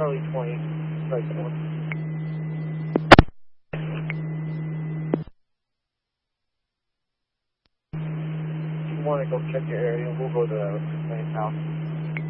Charlie 20, right there. If you want to go check your area, we'll go to the main house.